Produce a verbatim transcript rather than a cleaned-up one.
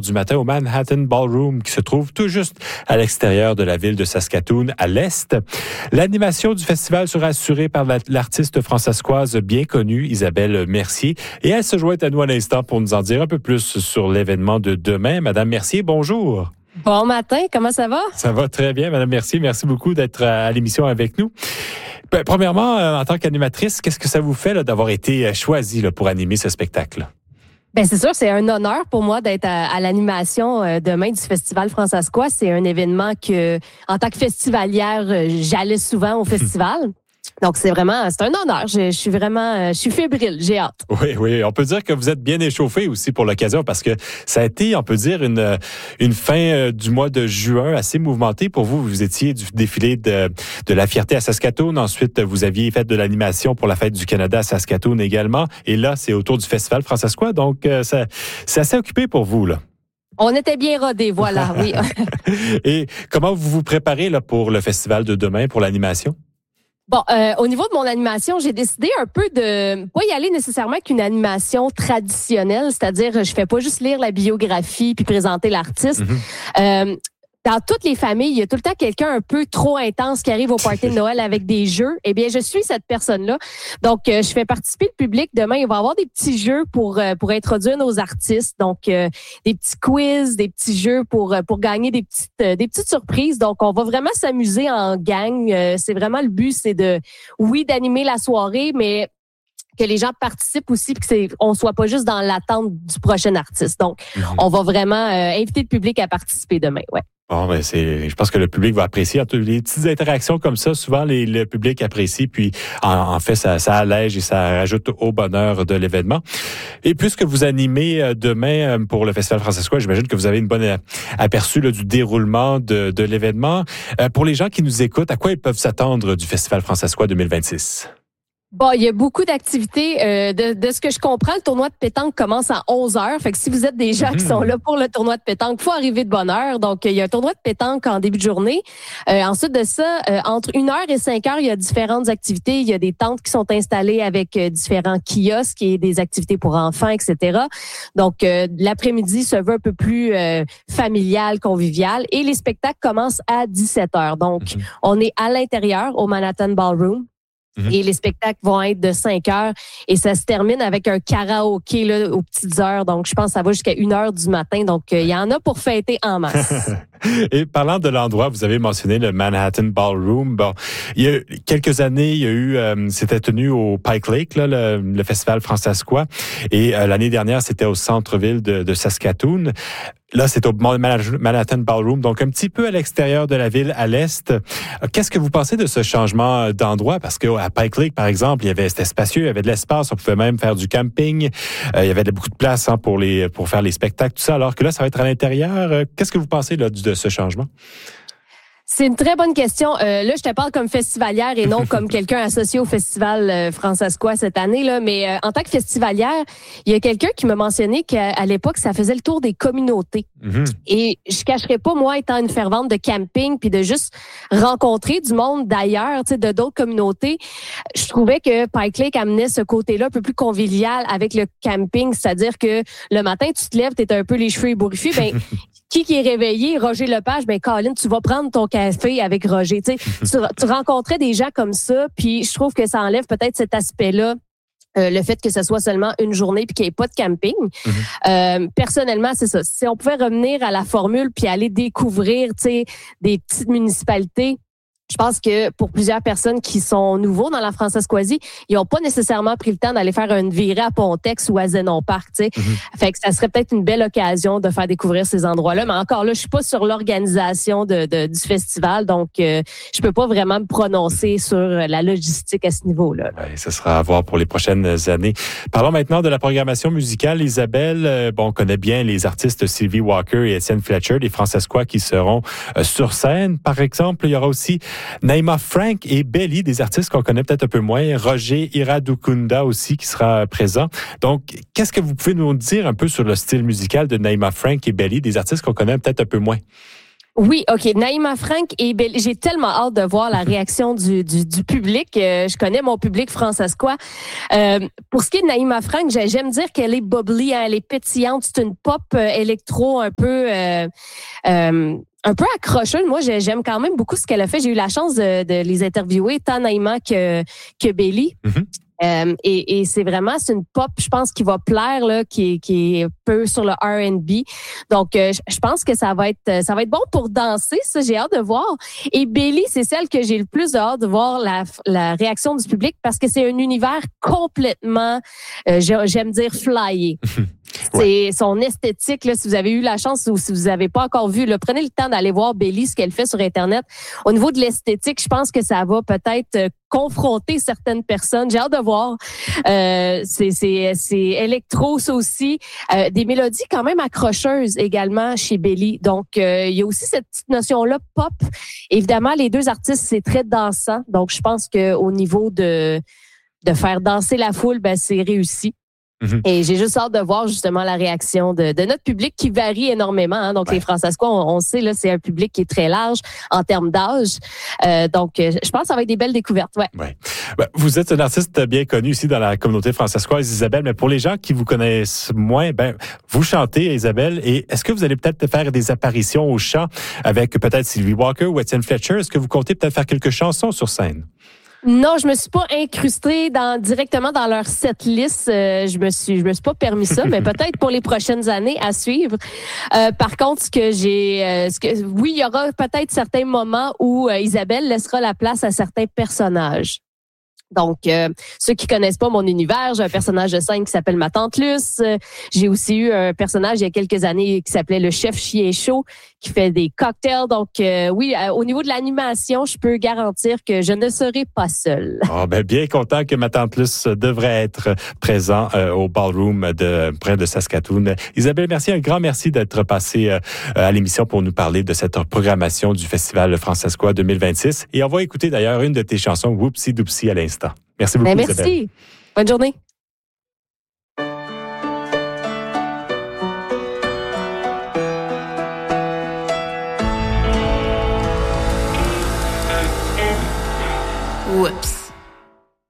du matin au Manhattan Ballroom qui se trouve tout juste à l'extérieur de la ville de Saskatoon, à l'est. L'animation du festival sera assurée par l'artiste françaiscoise bien connue, Isabelle Mercier. Et elle se joint à nous à l'instant pour nous en dire un peu plus sur l'événement de demain. Madame Mercier, bonjour. Bon matin, comment ça va? Ça va très bien, Madame Mercier. Merci beaucoup d'être à l'émission avec nous. Premièrement, en tant qu'animatrice, qu'est-ce que ça vous fait là, d'avoir été choisie là, pour animer ce spectacle? Ben c'est sûr, c'est un honneur pour moi d'être à, à l'animation euh, demain du Festival Françaiscois. C'est un événement que, en tant que festivalière, j'allais souvent au festival. Donc, c'est vraiment, c'est un honneur. Je, je suis vraiment, je suis fébrile. J'ai hâte. Oui, oui. On peut dire que vous êtes bien échauffé aussi pour l'occasion parce que ça a été, on peut dire, une, une fin du mois de juin assez mouvementée pour vous. Vous étiez du défilé de, de la fierté à Saskatoon. Ensuite, vous aviez fait de l'animation pour la Fête du Canada à Saskatoon également. Et là, c'est autour du Festival Françaiscois. Donc, ça, c'est assez occupé pour vous, là. On était bien rodés, voilà, oui. Et comment vous vous préparez là, pour le festival de demain, pour l'animation? Bon, euh, au niveau de mon animation, j'ai décidé un peu de pas y aller nécessairement avec une animation traditionnelle, c'est-à-dire je fais pas juste lire la biographie puis présenter l'artiste. Mm-hmm. Euh, Dans toutes les familles, il y a tout le temps quelqu'un un peu trop intense qui arrive au party de Noël avec des jeux. Eh bien, je suis cette personne-là. Donc, euh, je fais participer le public. Demain, il va y avoir des petits jeux pour euh, pour introduire nos artistes. Donc, euh, des petits quiz, des petits jeux pour euh, pour gagner des petites euh, des petites surprises. Donc, on va vraiment s'amuser en gang. Euh, c'est vraiment le but, c'est de oui d'animer la soirée, mais que les gens participent aussi, puis que c'est, on soit pas juste dans l'attente du prochain artiste. Donc, mmh. on va vraiment euh, inviter le public à participer demain. Ouais. Bon, ben c'est, je pense que le public va apprécier. Les petites interactions comme ça, souvent les, le public apprécie. Puis en, en fait, ça, ça allège et ça rajoute au bonheur de l'événement. Et puisque vous animez demain pour le Festival Françaiscois, j'imagine que vous avez une bonne aperçu là, du déroulement de, de l'événement. Euh, pour les gens qui nous écoutent, à quoi ils peuvent s'attendre du Festival Françaiscois deux mille vingt-six? Bon, il y a beaucoup d'activités. Euh, de, de ce que je comprends, le tournoi de pétanque commence à onze heures. Fait que si vous êtes des gens mmh. qui sont là pour le tournoi de pétanque, faut arriver de bonne heure. Donc, il y a un tournoi de pétanque en début de journée. Euh, ensuite de ça, euh, entre une heure et cinq heures, il y a différentes activités. Il y a des tentes qui sont installées avec euh, différents kiosques et des activités pour enfants, et cetera. Donc, euh, l'après-midi se veut un peu plus euh, familial, convivial. Et les spectacles commencent à dix-sept heures. Donc, mmh. on est à l'intérieur au Manhattan Ballroom. Mm-hmm. Et les spectacles vont être de cinq heures et ça se termine avec un karaoké là, aux petites heures. Donc, je pense que ça va jusqu'à une heure du matin. Donc, il euh, y en a pour fêter en masse. Et parlant de l'endroit, vous avez mentionné le Manhattan Ballroom. Bon, il y a quelques années, il y a eu, euh, c'était tenu au Pike Lake, là, le, le festival Françaiscois. Et euh, l'année dernière, c'était au centre-ville de, de Saskatoon. Là, c'est au Manhattan Ballroom, donc un petit peu à l'extérieur de la ville, à l'est. Qu'est-ce que vous pensez de ce changement d'endroit? Parce qu'à Pike Lake, par exemple, il y avait, c'était spacieux, il y avait de l'espace, on pouvait même faire du camping. Euh, il y avait beaucoup de place hein, pour les, pour faire les spectacles, tout ça. Alors que là, ça va être à l'intérieur. Qu'est-ce que vous pensez là, de ce changement? C'est une très bonne question. Euh, là, je te parle comme festivalière et non comme quelqu'un associé au Festival euh, Françaiscois cette année. Là. Mais euh, en tant que festivalière, il y a quelqu'un qui m'a mentionné qu'à à l'époque, ça faisait le tour des communautés. Mm-hmm. Et je cacherais pas, moi, étant une fervente de camping puis de juste rencontrer du monde d'ailleurs, tu sais, de d'autres communautés, je trouvais que Pike Lake amenait ce côté-là un peu plus convivial avec le camping. C'est-à-dire que le matin, tu te lèves, t'es un peu les cheveux ébouriffés, ben qui qui est réveillé? Roger Lepage, ben Colin, tu vas prendre ton café avec Roger. Tu sais, tu, tu rencontrais des gens comme ça, puis je trouve que ça enlève peut-être cet aspect-là. Euh, le fait que ce soit seulement une journée puis qu'il n'y ait pas de camping. Mm-hmm. Euh, personnellement, c'est ça. Si on pouvait revenir à la formule puis aller découvrir, tu sais, des petites municipalités, je pense que pour plusieurs personnes qui sont nouveaux dans la Françaiscoisie, ils n'ont pas nécessairement pris le temps d'aller faire une virée à Pontex ou à Zenon Park, tu sais. Mm-hmm. Fait que ça serait peut-être une belle occasion de faire découvrir ces endroits-là. Mais encore là, je suis pas sur l'organisation de, de du festival, donc euh, je peux pas vraiment me prononcer sur la logistique à ce niveau-là. Oui, ce sera à voir pour les prochaines années. Parlons maintenant de la programmation musicale. Isabelle, euh, bon, on connaît bien les artistes Sylvie Walker et Étienne Fletcher, des Françaiscois qui seront euh, sur scène. Par exemple, il y aura aussi Naima Frank et Belly, des artistes qu'on connaît peut-être un peu moins. Roger Iradukunda aussi qui sera présent. Donc, qu'est-ce que vous pouvez nous dire un peu sur le style musical de Naima Frank et Belly, des artistes qu'on connaît peut-être un peu moins? Oui, OK. Naïma Frank et Belly. J'ai tellement hâte de voir la réaction du, du, du public. Euh, je connais mon public francescois. Euh, pour ce qui est de Naïma Frank, j'aime dire qu'elle est bubbly, hein, elle est pétillante. C'est une pop euh, électro un peu... Euh, euh, un peu accrocheuse. Moi, j'aime quand même beaucoup ce qu'elle a fait. J'ai eu la chance de, de les interviewer, tant Naïma que, que Belly. Mm-hmm. Euh, et, et c'est vraiment, c'est une pop, je pense, qui va plaire, là, qui, qui est un peu sur le R and B. Donc, euh, je pense que ça va être, ça va être bon pour danser. Ça, j'ai hâte de voir. Et Belly, c'est celle que j'ai le plus hâte de voir la, la réaction du public parce que c'est un univers complètement, euh, j'aime dire, flyé. C'est ouais. Son esthétique, là, si vous avez eu la chance ou si vous n'avez pas encore vu, là, prenez le temps d'aller voir Belly, ce qu'elle fait sur Internet. Au niveau de l'esthétique, je pense que ça va peut-être confronter certaines personnes. J'ai hâte de voir. Euh, c'est, c'est, c'est électro, ça aussi. Euh, des mélodies quand même accrocheuses également chez Belly. Donc, euh, il y a aussi cette petite notion-là pop. Évidemment, les deux artistes, c'est très dansant. Donc, je pense qu'au niveau de, de faire danser la foule, ben, c'est réussi. Mm-hmm. Et j'ai juste hâte de voir justement la réaction de, de notre public qui varie énormément. Hein. Donc, ouais. Les Francescois, on, on sait, là, c'est un public qui est très large en termes d'âge. Euh, donc, je pense que ça va être des belles découvertes. Ouais. Ouais. Ben, vous êtes une artiste bien connue ici dans la communauté francescoise, Isabelle, mais pour les gens qui vous connaissent moins, ben, vous chantez, Isabelle, et est-ce que vous allez peut-être faire des apparitions au chant avec peut-être Sylvie Walker ou Étienne Fletcher? Est-ce que vous comptez peut-être faire quelques chansons sur scène? Non, je me suis pas incrustée dans, directement dans leur setlist. Euh, je me suis, je me suis pas permis ça, mais peut-être pour les prochaines années à suivre. Euh, par contre, ce que j'ai, euh, ce que, oui, il y aura peut-être certains moments où euh, Isabelle laissera la place à certains personnages. Donc, euh, ceux qui connaissent pas mon univers, j'ai un personnage de scène qui s'appelle ma tante Luce. Euh, j'ai aussi eu un personnage il y a quelques années qui s'appelait le chef chien chaud, qui fait des cocktails. Donc, euh, oui, euh, au niveau de l'animation, je peux garantir que je ne serai pas seule. Oh, ben, bien content que ma tante Luce devrait être présent euh, au ballroom de près de Saskatoon. Isabelle, merci, un grand merci d'être passée euh, à l'émission pour nous parler de cette programmation du Festival Francescois deux mille vingt-six. Et on va écouter d'ailleurs une de tes chansons, Whoopsie Doopsie, à l'instant. Merci beaucoup, ben, merci. Isabelle. Bonne journée. Whoops.